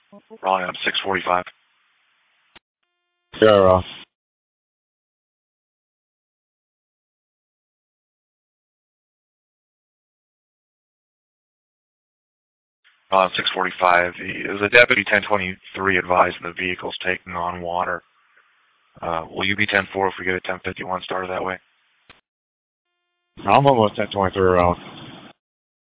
Raleigh on 645. Sierra. Raleigh on 645. It was a Deputy 1023 advising the vehicle's taking on water. Will you be 10-4 if we get a 1051 started that way? I'm almost 1023 around.